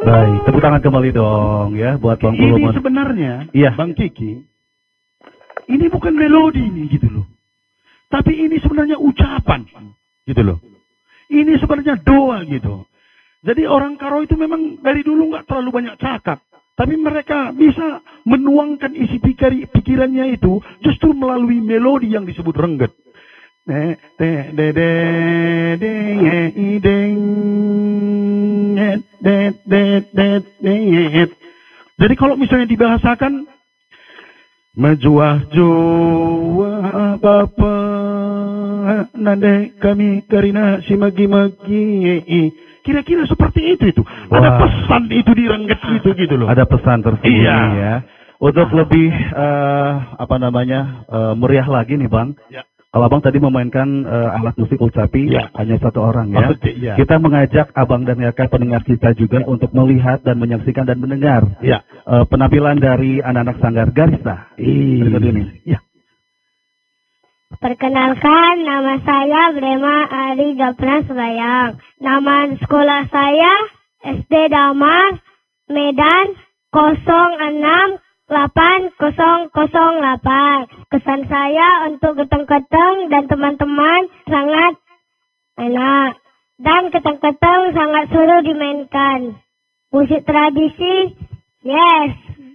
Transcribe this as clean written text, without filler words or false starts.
Baik, tepuk tangan kembali dong ya buat Bang Ini Pulumon. sebenarnya, Iya. Bang Kiki, ini bukan melodi nih gitu loh. Tapi ini sebenarnya ucapan gitu loh. Ini sebenarnya doa gitu. Jadi orang Karo itu memang dari dulu nggak terlalu banyak cakap. Tapi mereka bisa menuangkan isi pikirannya itu justru melalui melodi yang disebut rengget. Jadi kalau misalnya dibahasakan Majuah-juah bapa nande kami karina si magi-magi. Kira-kira seperti itu. Wah. Ada pesan itu di rengget itu gitu loh. Ada pesan tersembunyi Iya. ya. Untuk lebih meriah lagi nih Bang. Ya. Kalau Abang tadi memainkan alat musik Ulcapi Ya. hanya satu orang ya. Iya. Kita mengajak Abang dan Yaka pendengar kita juga untuk melihat dan menyaksikan dan mendengar Ya. penampilan dari anak-anak Sanggar Garista. Berikut ini. Ya. Perkenalkan, nama saya Brema Ari Gapna Sebayang. Nama sekolah saya SD Damar, Medan 06808. Kesan saya untuk keteng-keteng dan teman-teman sangat enak. Dan keteng-keteng sangat seru dimainkan. Musik tradisi, yes.